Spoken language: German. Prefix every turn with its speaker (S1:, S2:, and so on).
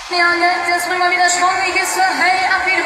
S1: Ja, jetzt bringen wir wieder Schwung, wie geht's für Hey, ab